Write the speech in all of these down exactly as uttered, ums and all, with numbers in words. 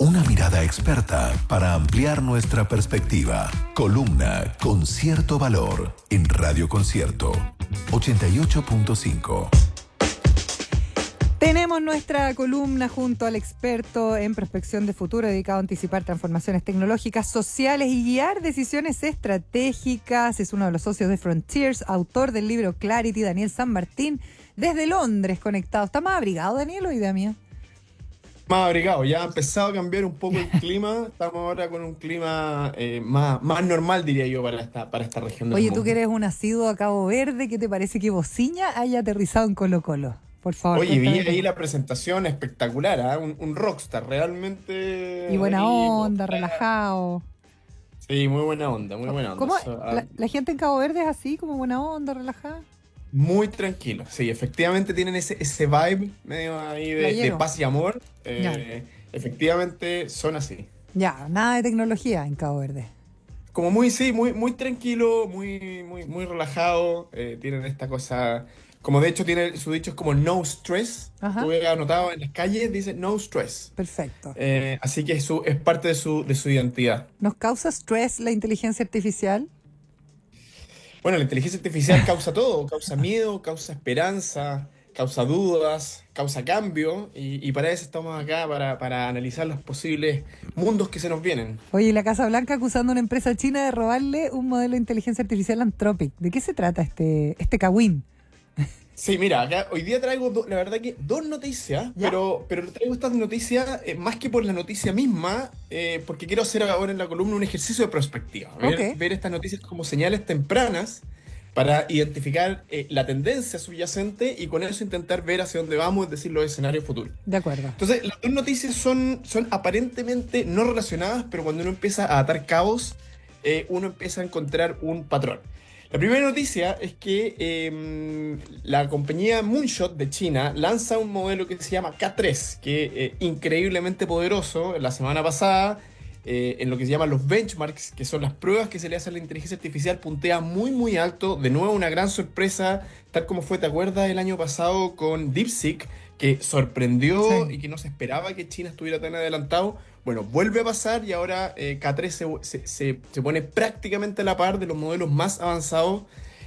Una mirada experta para ampliar nuestra perspectiva. Columna con cierto valor en Radio Concierto ochenta y ocho punto cinco. Tenemos nuestra columna junto al experto en prospección de futuro dedicado a anticipar transformaciones tecnológicas, sociales y guiar decisiones estratégicas. Es uno de los socios de Frontiers, autor del libro Clarity, Daniel San Martín, desde Londres conectado. ¿Está más abrigado, Daniel, hoy día mío? Más abrigado, ya ha empezado a cambiar un poco el clima. Estamos ahora con un clima eh, más, más normal, diría yo, para esta, para esta región del Oye, mundo. tú que eres un asiduo a Cabo Verde, ¿qué te parece que Bociña haya aterrizado en Colo Colo? Por favor. Oye, vi cuéntame. ahí la presentación espectacular, ¿eh? un, un rockstar, realmente. Y buena ahí, onda, mostrar- relajado. Sí, muy buena onda, muy buena onda. ¿Cómo? Eso, ah, La, la gente en Cabo Verde es así, como buena onda, relajada. Muy tranquilo, sí, efectivamente tienen ese, ese vibe medio ahí de, de Playero. paz y amor. eh, efectivamente son así. Ya, nada de tecnología en Cabo Verde. Como muy, sí, muy, muy tranquilo, muy, muy, muy relajado. eh, tienen esta cosa, como de hecho tiene su dicho es como no stress. Ajá. Tuve anotado en las calles, dice no stress. Perfecto. Eh, así que su, es parte de su, de su identidad. ¿Nos causa estrés la inteligencia artificial? Bueno, la inteligencia artificial causa todo, causa miedo, causa esperanza, causa dudas, causa cambio, y, y para eso estamos acá, para, para analizar los posibles mundos que se nos vienen. Oye, y la Casa Blanca acusando a una empresa china de robarle un modelo de inteligencia artificial Anthropic. ¿De qué se trata este, este cagüín? Sí, mira, acá hoy día traigo, do- la verdad que dos noticias, ¿Ya? pero, pero traigo estas noticias eh, más que por la noticia misma, eh, porque quiero hacer ahora en la columna un ejercicio de perspectiva. Ver, Ok. ver estas noticias como señales tempranas para identificar eh, la tendencia subyacente y con eso intentar ver hacia dónde vamos, es decir, los escenarios futuros. De acuerdo. Entonces, las dos noticias son, son aparentemente no relacionadas, pero cuando uno empieza a atar cabos, eh, uno empieza a encontrar un patrón. La primera noticia es que eh, la compañía Moonshot de China lanza un modelo que se llama K tres, que es eh, increíblemente poderoso. La semana pasada, eh, en lo que se llaman los benchmarks, que son las pruebas que se le hacen a la inteligencia artificial, puntea muy muy alto. De nuevo, una gran sorpresa, tal como fue, ¿te acuerdas? El año pasado con DeepSeek, que sorprendió Sí. y que no se esperaba que China estuviera tan adelantado. Bueno, vuelve a pasar y ahora eh, K tres se, se- se- se pone prácticamente a la par de los modelos más avanzados,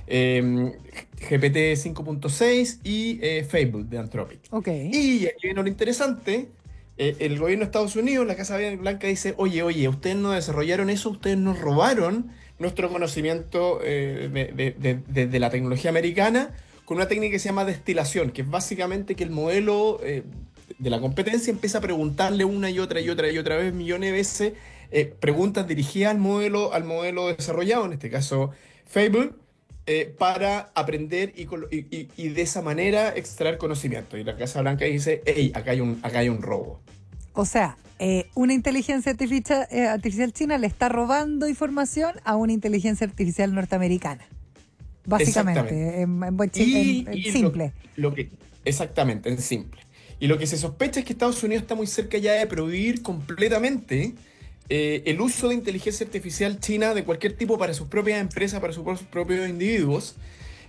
eh, G P T cinco punto seis y eh, Fable de Anthropic. Ok. Y aquí viene lo interesante, eh, el gobierno de Estados Unidos, la Casa Blanca dice, oye, oye, ustedes no desarrollaron eso, ustedes nos robaron nuestro conocimiento eh, de, de- de- de- de la tecnología americana con una técnica que se llama destilación, que es básicamente que el modelo eh, de la competencia empieza a preguntarle una y otra y otra y otra vez, millones de veces, eh, preguntas dirigidas al modelo, al modelo desarrollado, en este caso Fable, eh, para aprender y, colo- y- y- y de esa manera extraer conocimiento. Y la Casa Blanca dice, hey, acá hay un, acá hay un robo. O sea, eh, una inteligencia artificial, eh, artificial china le está robando información a una inteligencia artificial norteamericana. Básicamente, Exactamente. en, en buen chi- Y, en- en y lo- simple. Lo, que, exactamente, en simple. Y lo que se sospecha es que Estados Unidos está muy cerca ya de prohibir completamente eh, el uso de inteligencia artificial china de cualquier tipo para sus propias empresas, para sus propios individuos.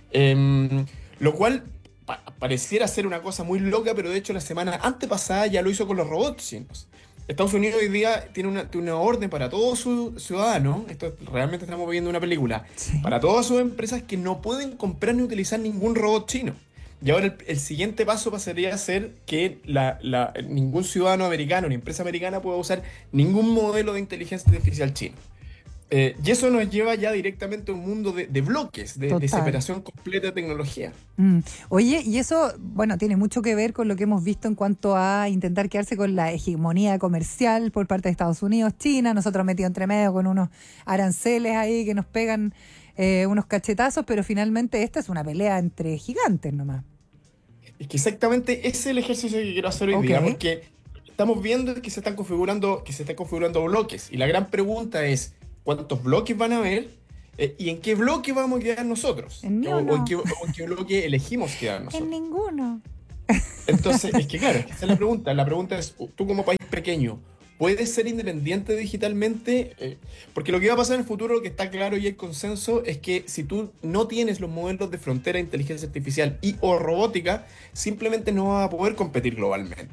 Em, lo cual pa- pareciera ser una cosa muy loca, pero de hecho la semana antepasada ya lo hizo con los robots chinos. Estados Unidos hoy día tiene una, tiene una orden para todos sus ciudadanos, esto realmente estamos viendo una película, Sí. para todas sus empresas que no pueden comprar ni utilizar ningún robot chino. Y ahora el, el siguiente paso pasaría a ser que la- la- ningún ciudadano americano ni empresa americana pueda usar ningún modelo de inteligencia artificial chino. Eh, y eso nos lleva ya directamente a un mundo de, de bloques, de, Total. de separación completa de tecnología. Mm. Oye, y eso, bueno, tiene mucho que ver con lo que hemos visto en cuanto a intentar quedarse con la hegemonía comercial por parte de Estados Unidos, China, nosotros metidos entre medio con unos aranceles ahí que nos pegan eh, unos cachetazos, pero finalmente esta es una pelea entre gigantes nomás. Es que exactamente ese es el ejercicio que quiero hacer hoy Ok. día, porque estamos viendo que se están configurando, que se están configurando bloques. Y la gran pregunta es, ¿cuántos bloques van a haber? Eh, ¿y en qué bloque vamos a quedar nosotros? En ni o, o uno. en qué, o en qué bloque elegimos quedar nosotros? En ninguno. Entonces, es que claro, esa es la pregunta. La pregunta es, tú como país pequeño, ¿puedes ser independiente digitalmente? Eh, porque lo que va a pasar en el futuro, lo que está claro y hay consenso, es que si tú no tienes los modelos de frontera de inteligencia artificial y o robótica, simplemente no vas a poder competir globalmente.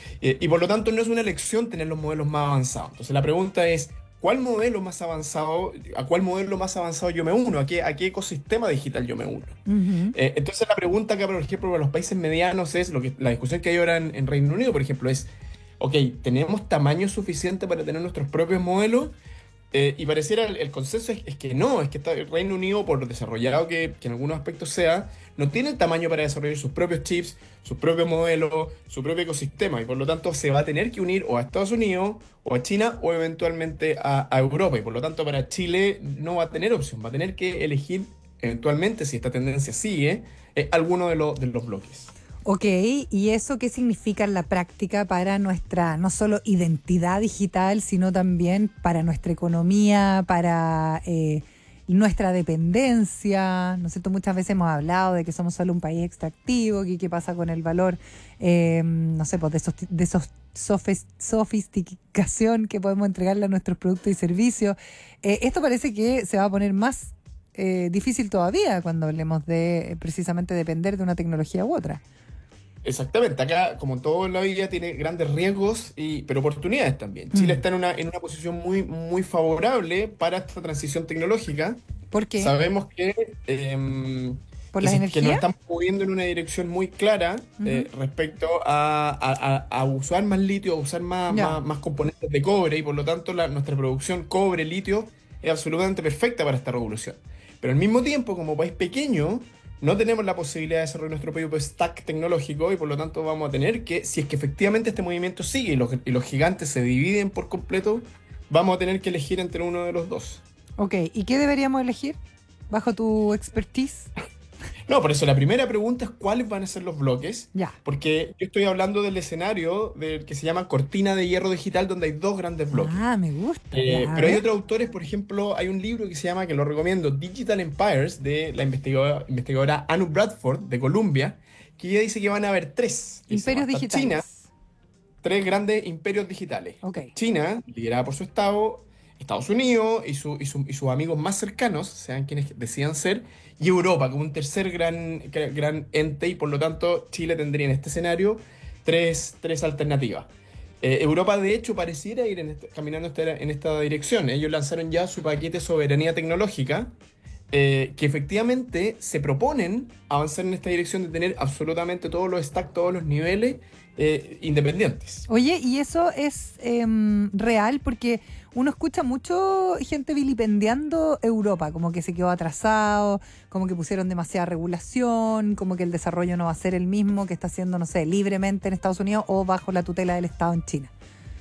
Eh, y por lo tanto no es una elección tener los modelos más avanzados. Entonces la pregunta es, ¿cuál modelo más avanzado, a cuál modelo más avanzado yo me uno? ¿A qué, a qué ecosistema digital yo me uno? Ujú. Eh, entonces la pregunta acá, por ejemplo, para los países medianos es, lo que, la discusión que hay ahora en, en Reino Unido, por ejemplo, es, ok, ¿tenemos tamaño suficiente para tener nuestros propios modelos? Eh, y pareciera el, el consenso es, es que no, es que está, el Reino Unido, por desarrollado que, que en algunos aspectos sea, no tiene el tamaño para desarrollar sus propios chips, sus propios modelos, su propio ecosistema, y por lo tanto se va a tener que unir o a Estados Unidos, o a China, o eventualmente a, a Europa, y por lo tanto para Chile no va a tener opción, va a tener que elegir eventualmente, si esta tendencia sigue, eh, alguno de, los de los bloques. Ok, ¿y eso qué significa en la práctica para nuestra, no solo identidad digital, sino también para nuestra economía, para eh, nuestra dependencia? ¿No es cierto? Muchas veces hemos hablado de que somos solo un país extractivo, que qué pasa con el valor, eh, no sé, pues de esos, de esos sofis- sofisticación que podemos entregarle a nuestros productos y servicios. Eh, esto parece que se va a poner más eh, difícil todavía cuando hablemos de eh, precisamente depender de una tecnología u otra. Exactamente, acá como todo en la vida tiene grandes riesgos, y, pero oportunidades también. Mm. Chile está en una, en una posición muy, muy favorable para esta transición tecnológica. ¿Por qué? Sabemos que, eh, ¿Por que, las se- que energías? nos estamos moviendo en una dirección muy clara eh, respecto a, a- a- a usar más litio, a usar más, Ya. más, más componentes de cobre, y por lo tanto la- nuestra producción cobre-litio es absolutamente perfecta para esta revolución. Pero al mismo tiempo, como país pequeño, no tenemos la posibilidad de desarrollar nuestro propio stack tecnológico, y por lo tanto vamos a tener que, si es que efectivamente este movimiento sigue y los, y los gigantes se dividen por completo, vamos a tener que elegir entre uno de los dos. Ok, ¿y qué deberíamos elegir bajo tu expertise? No, por eso la primera pregunta es cuáles van a ser los bloques, Ya. porque yo estoy hablando del escenario del que se llama cortina de hierro digital, donde hay dos grandes bloques. Ah, me gusta. Eh, Ya, a pero hay ver. otros autores, por ejemplo, hay un libro que se llama, que lo recomiendo, Digital Empires, de la investigadora, investigadora Anu Bradford, de Columbia, que ella dice que van a haber tres. Dice, Imperios va a estar digitales. China, tres grandes imperios digitales. Ok. China, liderada por su Estado, Estados Unidos y, su- y, su- y sus amigos más cercanos, sean quienes decidan ser, y Europa como un tercer gran, gra- gran ente, y por lo tanto Chile tendría en este escenario tres, tres alternativas. Eh, Europa, de hecho, pareciera ir en este- caminando esta- en esta dirección. Ellos lanzaron ya su paquete soberanía tecnológica, eh, que efectivamente se proponen avanzar en esta dirección de tener absolutamente todos los stacks, todos los niveles eh, independientes. Oye, ¿y eso es em, real? Porque uno escucha mucho gente vilipendiando Europa, como que se quedó atrasado, como que pusieron demasiada regulación, como que el desarrollo no va a ser el mismo que está haciendo, no sé, libremente en Estados Unidos o bajo la tutela del Estado en China.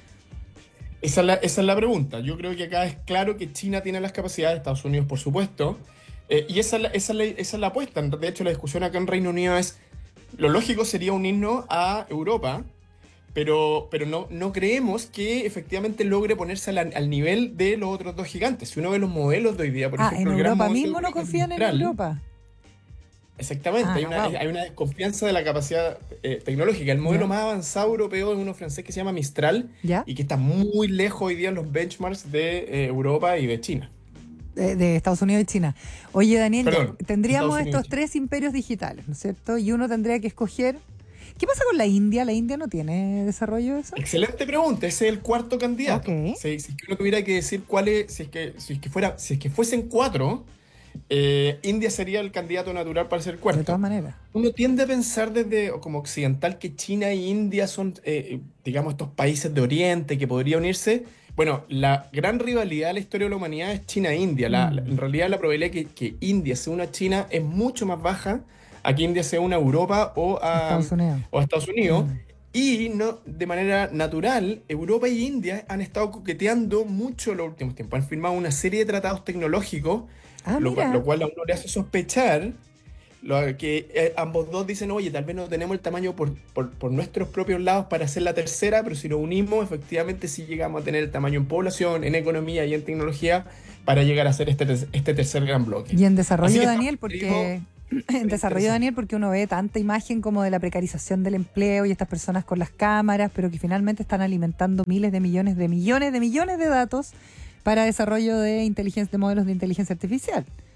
Esa es la, esa es la pregunta. Yo creo que acá es claro que China tiene las capacidades, Estados Unidos por supuesto, eh, y esa es, la, esa, es la, esa es la apuesta. De hecho, la discusión acá en Reino Unido es, lo lógico sería unirnos a Europa, pero, pero no, no creemos que efectivamente logre ponerse al, al nivel de los otros dos gigantes. Si uno ve los modelos de hoy día, por Ah, ejemplo, en el gran Europa modelo mismo no eólico confían en Mistral, Europa. Exactamente, Ah, hay, una, wow. hay una desconfianza de la capacidad eh, tecnológica. El modelo Ya. más avanzado europeo es uno francés que se llama Mistral, ¿Ya? y que está muy lejos hoy día en los benchmarks de eh, Europa y de China. De, de Estados Unidos y China. Oye, Daniel, Perdón, ya, tendríamos Estados Unidos y estos China. tres imperios digitales, ¿no es cierto? Y uno tendría que escoger. ¿Qué pasa con la India? ¿La India no tiene desarrollo de eso? Excelente pregunta, ese es el cuarto candidato. Ok. Si, si es que uno tuviera que decir cuál es, si es que, si es que fuera, si es que fuesen cuatro, eh, India sería el candidato natural para ser De cuarto. todas maneras. Uno tiende a pensar desde o como occidental que China e India son, eh, digamos, estos países de Oriente que podría unirse. Bueno, la gran rivalidad de la historia de la humanidad es China e India. La- la- en realidad la probabilidad que, que India se una a China es mucho más baja a que India se una a Europa o a Estados Unidos. o a Estados Unidos. Mm. Y no, de manera natural, Europa y India han estado coqueteando mucho en los últimos tiempos. Han firmado una serie de tratados tecnológicos, Ah, lo, mira. cual- lo cual a uno le hace sospechar lo que eh, ambos dos dicen, oye, tal vez no tenemos el tamaño por, por, por nuestros propios lados para hacer la tercera, pero si nos unimos, efectivamente sí llegamos a tener el tamaño en población, en economía y en tecnología para llegar a ser este, ter- este tercer gran bloque. Y en Así desarrollo, que Daniel, estamos, porque en desarrollo, interesante. Daniel, porque uno ve tanta imagen como de la precarización del empleo y estas personas con las cámaras, pero que finalmente están alimentando miles de millones de millones de millones de datos para desarrollo de inteligencia, de modelos de inteligencia artificial.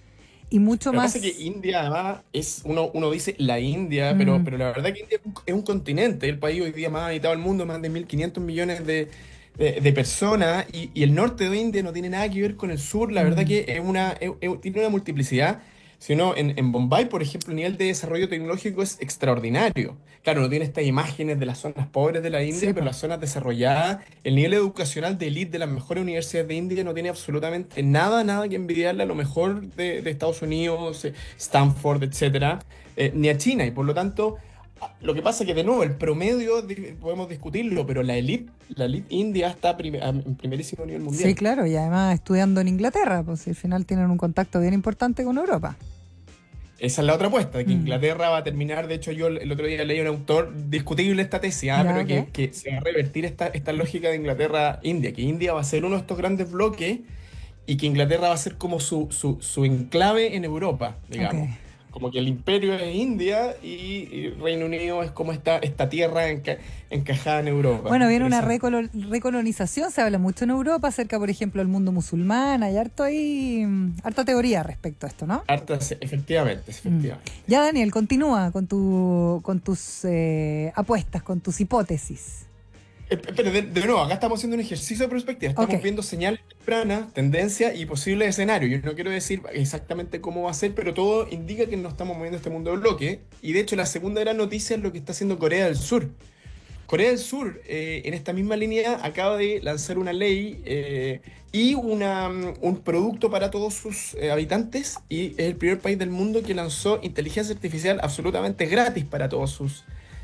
Y mucho Lo que más... pasa es que India, además, es uno, uno dice la India, pero, Mm, pero la verdad que India es un, es un continente, el país hoy día más habitado del mundo, más de mil quinientos millones de, de- de personas, y, y el norte de India no tiene nada que ver con el sur, la verdad mm. que es una, es- es- tiene una multiplicidad. Si uno, en, en Bombay, por ejemplo, el nivel de desarrollo tecnológico es extraordinario. Claro, no tiene estas imágenes de las zonas pobres de la India, Sí, pero pues. las zonas desarrolladas, el nivel educacional de élite de las mejores universidades de India no tiene absolutamente nada, nada que envidiarle a lo mejor de, de Estados Unidos, eh, Stanford, etcétera, eh, ni a China. Y por lo tanto, a- lo que pasa es que, de nuevo, el promedio, di- podemos discutirlo, pero la élite, la élite india está prime- a- en primerísimo nivel Sí, mundial. claro, y además estudiando en Inglaterra, pues si al final tienen un contacto bien importante con Europa. Esa es la otra apuesta, de que Mm. Inglaterra va a terminar. De hecho, yo el el otro día leí a un autor discutible esta tesis, ah, Ya, pero ok. que, que se va a revertir esta, esta lógica de Inglaterra-India, que India va a ser uno de estos grandes bloques y que Inglaterra va a ser como su, su, su enclave en Europa, Ok. digamos. Como que el imperio es India y, y Reino Unido es como esta, esta tierra enca- encajada en Europa. Bueno, viene una Interesante. recolo- recolonización, se habla mucho en Europa acerca, por ejemplo, del mundo musulmán, hay harto ahí, mm, harta teoría respecto a esto, ¿no? Hartas, efectivamente, Mm. efectivamente. Ya, Daniel, continúa con, tu, con tus eh, apuestas, con tus hipótesis. Eh, Pero de, de nuevo, acá estamos haciendo un ejercicio de perspectiva. Ok, Estamos viendo señales tempranas, tendencias y posibles escenarios. Yo no quiero decir exactamente cómo va a ser, pero todo indica que nos estamos moviendo a este mundo de bloque. Y de hecho, la segunda gran noticia es lo que está haciendo Corea del Sur. Corea del Sur, eh, en esta misma línea, acaba de lanzar una ley eh, y una, mm, un producto para todos sus eh, habitantes, y es el primer país del mundo que lanzó inteligencia artificial absolutamente gratis para todos sus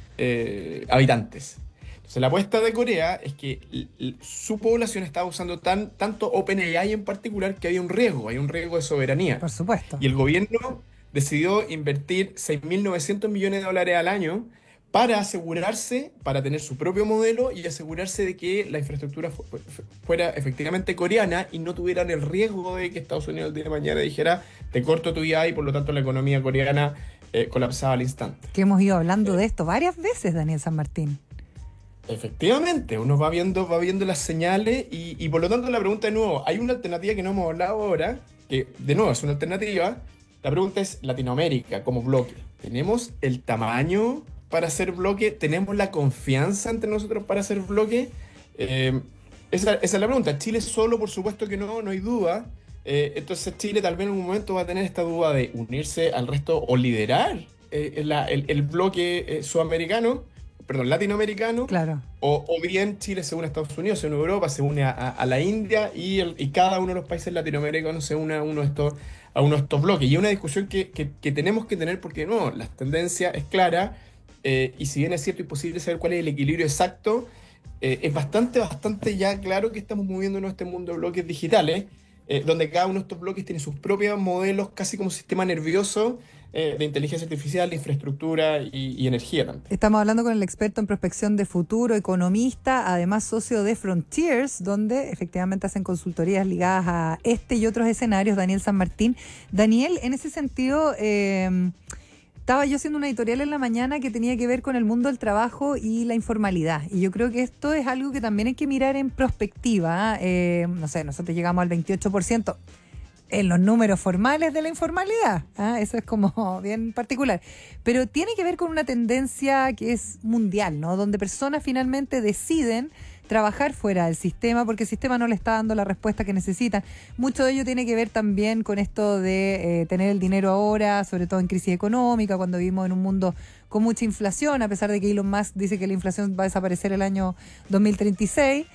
eh, habitantes. Entonces, la apuesta de Corea es que l- l- su población estaba usando tan, tanto OpenAI en particular que había un riesgo, hay un riesgo de soberanía. por supuesto. Y el gobierno decidió invertir seis mil novecientos millones de dólares al año para asegurarse, para tener su propio modelo y asegurarse de que la infraestructura fu- fu- fuera efectivamente coreana y no tuvieran el riesgo de que Estados Unidos el día de mañana dijera, te corto tu I A, y por lo tanto la economía coreana eh, colapsaba al instante. Que hemos ido hablando de esto varias veces, Daniel San Martín. Efectivamente, uno va viendo, va viendo las señales y, y por lo tanto la pregunta de nuevo, hay una alternativa que no hemos hablado ahora, que de nuevo es una alternativa. La pregunta es Latinoamérica como bloque. ¿Tenemos el tamaño para hacer bloque? ¿Tenemos la confianza entre nosotros para hacer bloque? Eh, esa, esa es la pregunta. Chile solo, por supuesto que no, no hay duda. Eh, entonces Chile tal vez en un momento va a tener esta duda de unirse al resto o liderar eh, la- el, el bloque eh, sudamericano, perdón, latinoamericano, Claro. o, o bien Chile se une a Estados Unidos, se une a Europa, se une a, a- a la India, y, el- y cada uno de los países latinoamericanos se une a uno de estos, a uno de estos bloques. Y es una discusión que, que- que tenemos que tener porque no, la tendencia es clara, eh, y si bien es cierto y posible saber cuál es el equilibrio exacto, eh, es bastante, bastante ya claro que estamos moviéndonos a este mundo de bloques digitales, eh, donde cada uno de estos bloques tiene sus propios modelos, casi como sistema nervioso, eh, de inteligencia artificial, de infraestructura y, y energía también. Estamos hablando con el experto en prospección de futuro, economista, además socio de Frontiers, donde efectivamente hacen consultorías ligadas a este y otros escenarios, Daniel San Martín. Daniel, en ese sentido, eh, estaba yo haciendo una editorial en la mañana que tenía que ver con el mundo del trabajo y la informalidad. Y yo creo que esto es algo que también hay que mirar en perspectiva. Eh, no sé, nosotros llegamos al veintiocho por ciento en los números formales de la informalidad. ¿Ah? Eso es como bien particular. Pero tiene que ver con una tendencia que es mundial, ¿no? Donde personas finalmente deciden trabajar fuera del sistema porque el sistema no le está dando la respuesta que necesitan. Mucho de ello tiene que ver también con esto de eh, tener el dinero ahora, sobre todo en crisis económica, cuando vivimos en un mundo con mucha inflación, a pesar de que Elon Musk dice que la inflación va a desaparecer el año dos mil treinta y seis.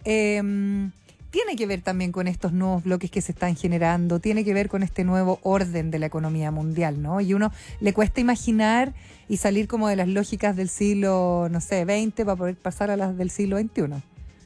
Eh, tiene que ver también con estos nuevos bloques que se están generando, tiene que ver con este nuevo orden de la economía mundial, ¿no? Y uno le cuesta imaginar y salir como de las lógicas del siglo, no sé, veinte para poder pasar a las del siglo veintiuno.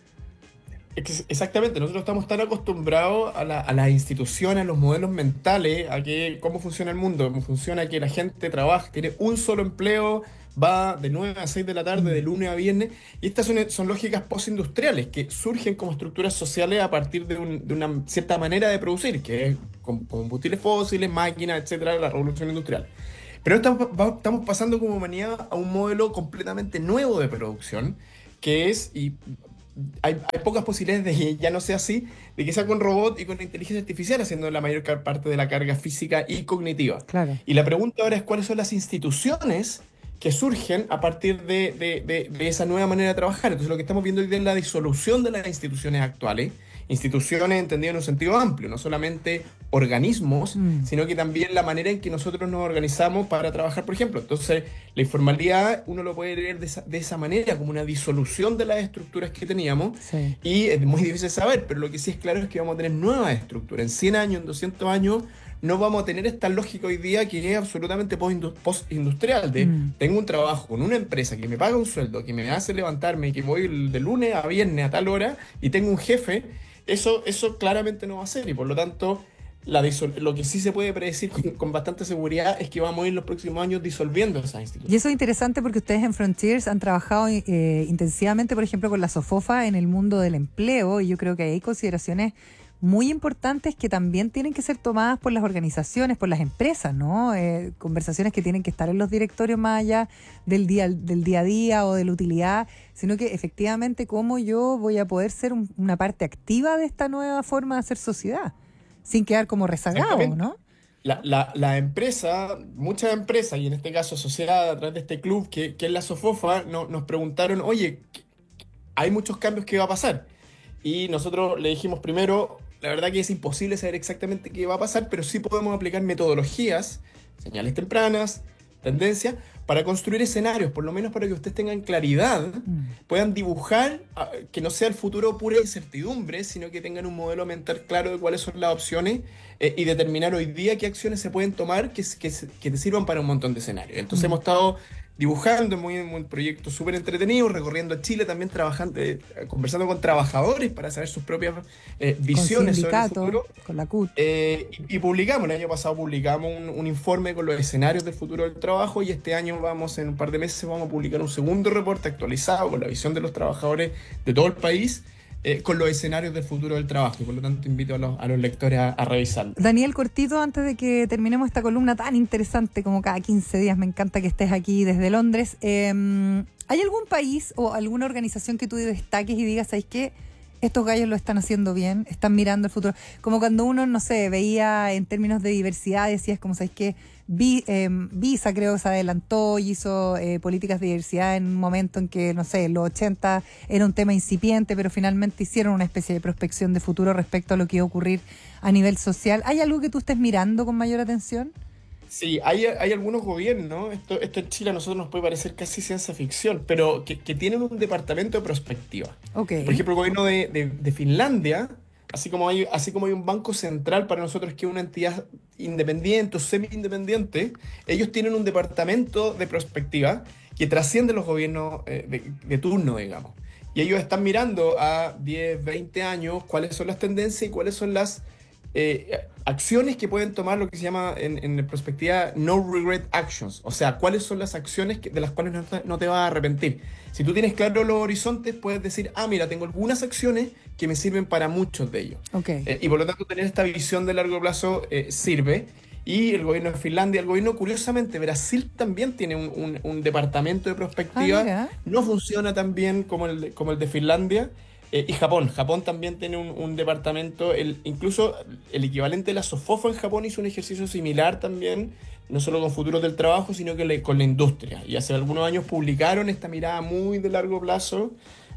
Es que exactamente, nosotros estamos tan acostumbrados a, la- a las instituciones, a los modelos mentales, a que cómo funciona el mundo, cómo funciona que la gente trabaja, tiene un solo empleo, va de nueve a seis de la tarde, de lunes a viernes, y estas son, son lógicas postindustriales que surgen como estructuras sociales a partir de, un- de una cierta manera de producir, que es con con combustibles fósiles, máquinas, etcétera, la revolución industrial. Pero estamos, va- estamos pasando como humanidad a un modelo completamente nuevo de producción, que es, y hay, hay pocas posibilidades de que ya no sea así, de que sea con robot y con inteligencia artificial haciendo la mayor car- parte de la carga física y cognitiva. Claro. Y la pregunta ahora es cuáles son las instituciones que surgen a partir de, de- de- de esa nueva manera de trabajar. Entonces lo que estamos viendo hoy día es la disolución de las instituciones actuales, instituciones entendidas en un sentido amplio, no solamente organismos, Mm. sino que también la manera en que nosotros nos organizamos para trabajar, por ejemplo. Entonces, la informalidad uno lo puede leer de esa, de esa manera, como una disolución de las estructuras que teníamos, Sí. y es muy difícil saber, pero lo que sí es claro es que vamos a tener nuevas estructuras. En cien años, en doscientos años, no vamos a tener esta lógica hoy día que es absolutamente post- post-industrial, de Mm. tengo un trabajo con una empresa que me paga un sueldo, que me hace levantarme y que voy de lunes a viernes a tal hora y tengo un jefe. Eso, eso claramente no va a ser, y por lo tanto la disol- lo que sí se puede predecir con, con bastante seguridad es que vamos a ir los próximos años disolviendo esas instituciones. Y eso es interesante porque ustedes en Frontiers han trabajado eh, intensivamente, por ejemplo, con la SOFOFA en el mundo del empleo, y yo creo que hay consideraciones muy importantes que también tienen que ser tomadas por las organizaciones, por las empresas, ¿no? Eh, conversaciones que tienen que estar en los directorios más allá del día, del día a día o de la utilidad, sino que efectivamente cómo yo voy a poder ser un- una parte activa de esta nueva forma de hacer sociedad, sin quedar como rezagado, Exactamente. ¿no? La, la, la empresa, muchas empresas, y en este caso asociadas a través de este club que, que es la SOFOFA, no- nos preguntaron, oye, hay muchos cambios que va a pasar. Y nosotros le dijimos primero, la verdad que es imposible saber exactamente qué va a pasar, pero sí podemos aplicar metodologías, señales tempranas, tendencias, para construir escenarios, por lo menos para que ustedes tengan claridad, Mm. puedan dibujar, ah, que no sea el futuro pura incertidumbre, sino que tengan un modelo mental claro de cuáles son las opciones eh, y determinar hoy día qué acciones se pueden tomar que, que, que te sirvan para un montón de escenarios. Entonces Mm. hemos estado dibujando muy, un proyecto súper entretenido, recorriendo Chile también, trabajando, eh, conversando con trabajadores para saber sus propias eh, Con visiones sobre el sindicatos, futuro. con la C U T. Eh, y, y publicamos, el año pasado publicamos un, un informe con los escenarios del futuro del trabajo, y este año vamos, en un par de meses, vamos a publicar un segundo reporte actualizado con la visión de los trabajadores de todo el país, eh, con los escenarios del futuro del trabajo, y por lo tanto invito a los, a los lectores a, a revisarlo. Daniel, cortito, antes de que terminemos esta columna tan interesante como cada quince días, me encanta que estés aquí desde Londres. Eh, ¿Hay algún país o alguna organización que tú destaques y digas, ¿sabes qué? Estos gallos lo están haciendo bien, están mirando el futuro. Como cuando uno, no sé, veía en términos de diversidad, decías como, ¿sabes qué? Vi, eh, Visa creo que se adelantó y hizo eh, políticas de diversidad en un momento en que, no sé, en los ochenta era un tema incipiente, pero finalmente hicieron una especie de prospección de futuro respecto a lo que iba a ocurrir a nivel social. ¿Hay algo que tú estés mirando con mayor atención? Sí, hay, hay algunos gobiernos, esto, esto en Chile a nosotros nos puede parecer casi ciencia ficción, pero que, que tienen un departamento de prospectiva. Ok. Por ejemplo, el gobierno de, de- de Finlandia, así como, hay, así como hay un banco central para nosotros que es una entidad independiente o semi-independiente, ellos tienen un departamento de prospectiva que trasciende los gobiernos eh, de, de turno, digamos. Y ellos están mirando a diez, veinte años cuáles son las tendencias y cuáles son las eh, acciones que pueden tomar, lo que se llama en, en perspectiva no regret actions, o sea, cuáles son las acciones que- de las cuales no te, no te vas a arrepentir. Si tú tienes claro los horizontes, puedes decir, ah, mira, tengo algunas acciones que me sirven para muchos de ellos. Ok. Eh, y por lo tanto, tener esta visión de largo plazo eh, sirve. Y el gobierno de Finlandia, el gobierno, curiosamente, Brasil también tiene un, un- un departamento de prospectiva. Ah, mira. No funciona tan bien como el de, como el de Finlandia. Eh, y Japón, Japón también tiene un, un departamento, el, incluso el equivalente de la SOFOFA en Japón hizo un ejercicio similar también, no solo con futuros del trabajo, sino que le- con la industria. Y hace algunos años publicaron esta mirada muy de largo plazo,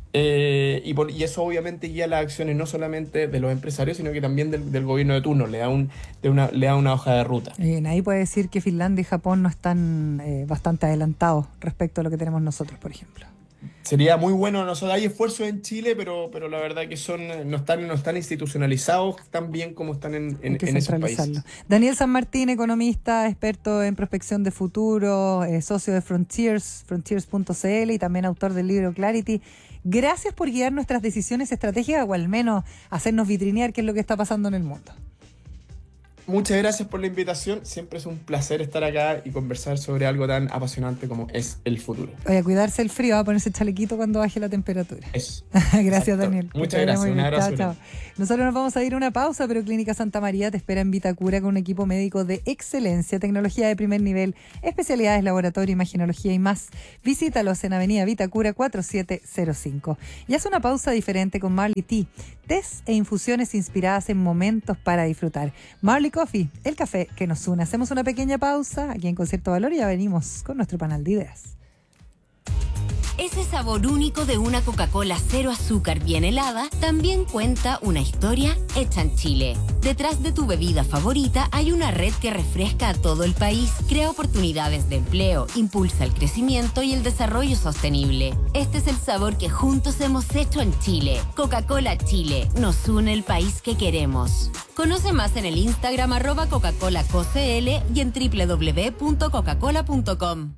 eh, y, por- y eso obviamente guía las acciones no solamente de los empresarios, sino que también del, del gobierno de turno, le da, un, de una, le da una hoja de ruta. Bien, ahí puede decir que Finlandia y Japón no están eh, bastante adelantados respecto a lo que tenemos nosotros, por ejemplo. Sería muy bueno, nosotros hay esfuerzos en Chile, pero, pero la verdad que son no están, no están institucionalizados tan bien como están en, en, Hay que en esos centralizarlo. países. Daniel San Martín, economista, experto en prospección de futuro, eh, socio de Frontiers, frontiers punto c l y también autor del libro Clarity. Gracias por guiar nuestras decisiones estratégicas o al menos hacernos vitrinear qué es lo que está pasando en el mundo. Muchas gracias por la invitación. Siempre es un placer estar acá y conversar sobre algo tan apasionante como es el futuro. Oye, a cuidarse el frío, va a ponerse chalequito cuando baje la temperatura. Eso. Gracias, Exacto. Daniel. Muchas gracias. Un abrazo. Chao, chao. Nosotros nos vamos a ir a una pausa, pero Clínica Santa María te espera en Vitacura con un equipo médico de excelencia, tecnología de primer nivel, especialidades, laboratorio, imagenología y más. Visítalos en Avenida Vitacura cuatro siete cero cinco. Y haz una pausa diferente con Marley Tea. Test e infusiones inspiradas en momentos para disfrutar. Marley Coffee, el café que nos une. Hacemos una pequeña pausa aquí en Concierto Valor y ya venimos con nuestro panel de ideas. Ese sabor único de una Coca-Cola cero azúcar bien helada también cuenta una historia hecha en Chile. Detrás de tu bebida favorita hay una red que refresca a todo el país, crea oportunidades de empleo, impulsa el crecimiento y el desarrollo sostenible. Este es el sabor que juntos hemos hecho en Chile. Coca-Cola Chile, nos une el país que queremos. Conoce más en el Instagram arroba Coca-Cola C O C L y en doble u doble u doble u punto coca cola punto com.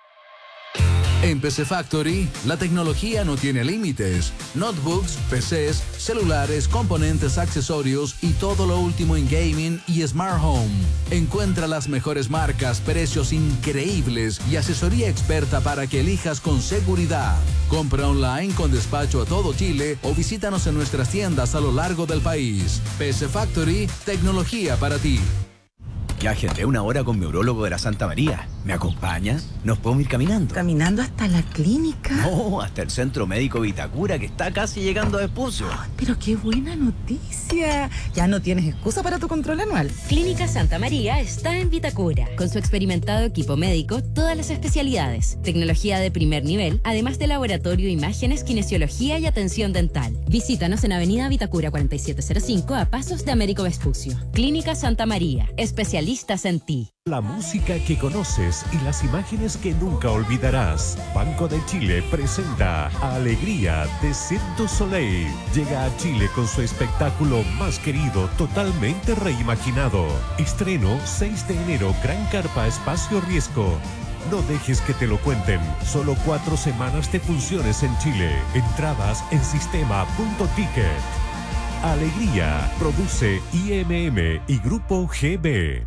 En P C Factory, la tecnología no tiene límites. Notebooks, P Cs, celulares, componentes, accesorios y todo lo último en gaming y smart home. Encuentra las mejores marcas, precios increíbles y asesoría experta para que elijas con seguridad. Compra online con despacho a todo Chile o visítanos en nuestras tiendas a lo largo del país. P C Factory, tecnología para ti. Ya agendé una hora con mi urólogo de la Santa María. ¿Me acompaña? ¿Nos podemos ir caminando? ¿Caminando hasta la clínica? No, hasta el Centro Médico Vitacura, que está casi llegando a Vespucio. Oh, pero qué buena noticia. Ya no tienes excusa para tu control anual. Clínica Santa María está en Vitacura. Con su experimentado equipo médico, todas las especialidades, tecnología de primer nivel, además de laboratorio, imágenes, kinesiología y atención dental. Visítanos en Avenida Vitacura cuarenta y siete cero cinco a pasos de Américo Vespucio. Clínica Santa María, especialistas en ti. La música que conoces y las imágenes que nunca olvidarás. Banco de Chile presenta Alegría de Cirque du Soleil. Llega a Chile con su espectáculo más querido, totalmente reimaginado. Estreno seis de enero, Gran Carpa Espacio Riesgo. No dejes que te lo cuenten. Solo cuatro semanas de funciones en Chile. Entradas en sistema punto ticket. Alegría produce I M M y Grupo G B.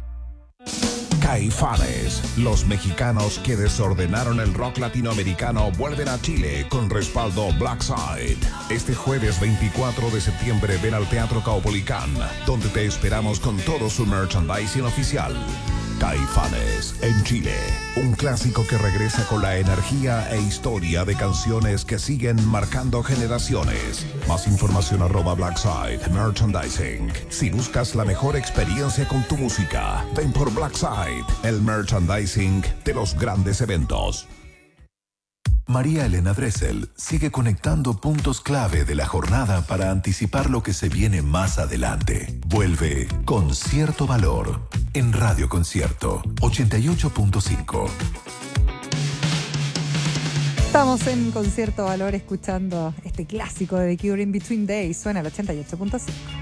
Caifanes, los mexicanos que desordenaron el rock latinoamericano vuelven a Chile con respaldo Black Side. Este jueves veinticuatro de septiembre ven al Teatro Caupolicán, donde te esperamos con todo su merchandising oficial. Caifanes en Chile, un clásico que regresa con la energía e historia de canciones que siguen marcando generaciones. Más información arroba Blackside Merchandising. Si buscas la mejor experiencia con tu música, ven por Blackside, el merchandising de los grandes eventos. María Elena Dressel sigue conectando puntos clave de la jornada para anticipar lo que se viene más adelante. Vuelve Concierto Valor en Radio Concierto ochenta y ocho punto cinco. Estamos en Concierto Valor escuchando este clásico de The Cure, In Between Days. Suena al ochenta y ocho punto cinco.